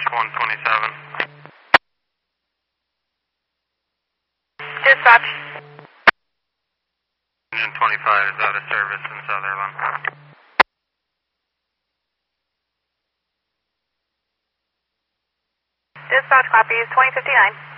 127. Dispatch. Engine 25 is out of service in Sutherland. Dispatch copies 2059.